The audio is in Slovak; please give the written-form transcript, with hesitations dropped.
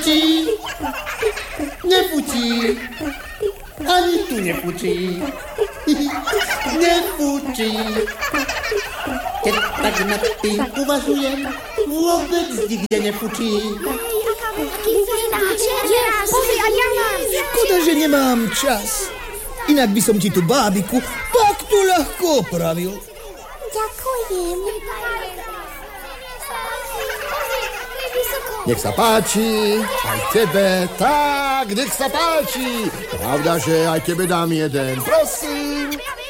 Nefučí. Nefučí. Ani tu nefučí. Nefučí. Keď tak nad tým uvažujem, vôbec nikde nefučí. Pozri, a ja mám. Škoda, že nemám čas. Inak by som ti tú bábiku takto ľahko opravil. Ďakujem. Nech sa páči, aj tebe, tak, nech sa páči. Pravda, že aj tebe dám jeden, prosím.